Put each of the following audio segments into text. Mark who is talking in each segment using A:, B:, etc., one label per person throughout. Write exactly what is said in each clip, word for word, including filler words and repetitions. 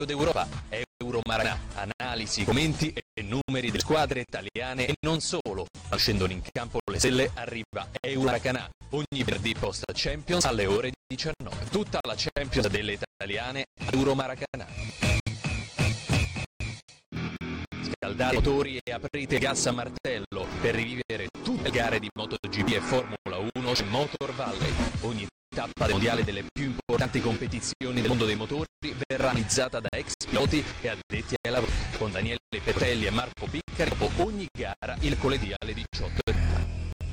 A: d'Europa, Euromaracanà, analisi, commenti e numeri delle squadre italiane e non solo. Ma scendono in campo le stelle, arriva Euromaracanà, ogni venerdì post Champions alle ore diciannove. Tutta la Champions delle italiane ad Euromaracanà. Scaldate i motori e aprite gas a martello per rivivere tutte le gare di MotoGP e Formula uno su Motor Valley. Ogni tappa del mondiale delle più importanti competizioni del mondo dei motori verrà analizzata da ex piloti e addetti ai lavori, con Daniele Pettelli e Marco Piccari dopo ogni gara il mercoledì alle diciotto e trenta.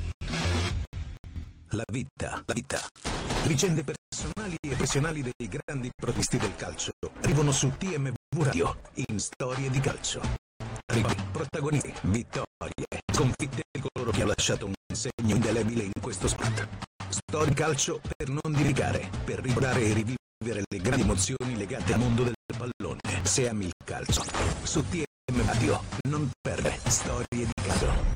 B: La vita, la vita. Vicende personali e professionali dei grandi protagonisti del calcio arrivano su T M V Radio in Storie di Calcio. Arrivano protagonisti, vittorie, sconfitte di coloro che hanno lasciato un segno indelebile in questo sport. Storie di calcio per non dimenticare, per ricordare e rivivere le grandi emozioni legate al mondo del pallone. Se ami il calcio, su T M V Radio non perdere Storie di Calcio.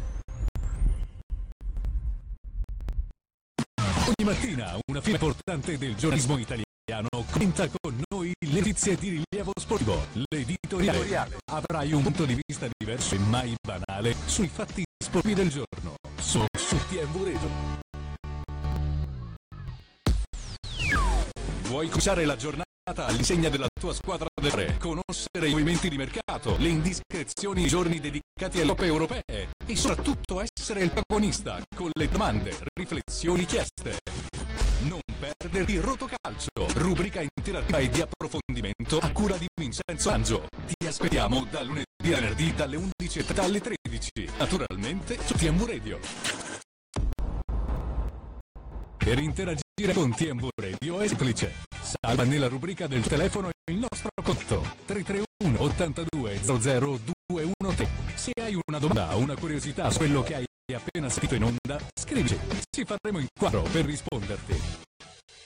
C: Ogni mattina una fila importante del giornalismo italiano commenta con noi le notizie di rilievo sportivo. L'editoriale. Avrai un punto di vista diverso e mai banale sui fatti sportivi del giorno. Solo su T M V Radio. Vuoi cominciare la giornata all'insegna della tua squadra del re, conoscere i movimenti di mercato, le indiscrezioni, i giorni dedicati alle coppe europee e soprattutto essere il protagonista con le domande, riflessioni chieste. Non perderti Rotocalcio, rubrica interattiva e di approfondimento a cura di Vincenzo Angio. Ti aspettiamo da lunedì a venerdì dalle undici e trenta alle tredici, naturalmente su T M V Radio. Per interagire con T M V Radio è semplice. Salva nella rubrica del telefono il nostro conto tre tre uno ottantadue zero zero due uno tre. Se hai una domanda o una curiosità su quello che hai appena sentito in onda, scrivici. Ci faremo in quadro per risponderti.